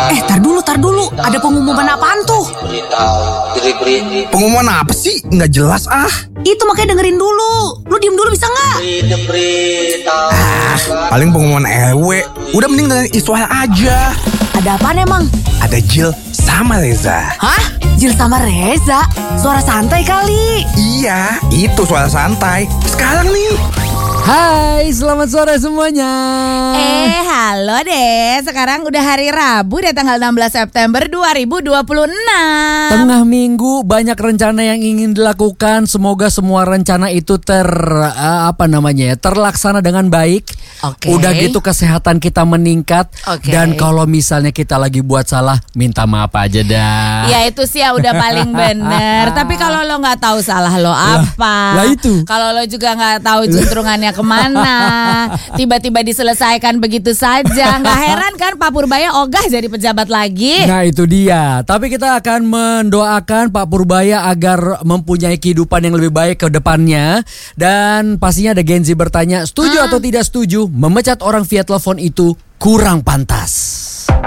Tar dulu. Ada pengumuman apaan tuh? Pengumuman apa sih? Nggak jelas ah. Itu makanya dengerin dulu. Lu diem dulu bisa nggak? Paling pengumuman ewe. Udah mending dengerin Iswal aja. Ada apaan emang? Ada Jill sama Reza. Hah? Jill sama Reza? Suara santai kali. Iya, itu suara santai. Sekarang nih. Hai, selamat sore semuanya. Halo deh. Sekarang udah hari Rabu deh, tanggal 16 September 2026. Tengah minggu, banyak rencana yang ingin dilakukan. Semoga semua rencana itu terlaksana dengan baik. Oke. Udah gitu kesehatan kita meningkat. Oke. Dan kalau misalnya kita lagi buat salah, minta maaf aja dah. Ya itu sih ya udah paling bener. Tapi kalau lo nggak tahu salah lo apa? Lah itu. Kalau lo juga nggak tahu juntrungannya kemana, tiba-tiba diselesaikan begitu saja. Nggak heran kan Pak Purbaya ogah jadi pejabat lagi. Nah itu dia. Tapi kita akan mendoakan Pak Purbaya agar mempunyai kehidupan yang lebih baik ke depannya. Dan pastinya ada Gen Z bertanya, setuju atau tidak setuju memecat orang via telepon itu kurang pantas?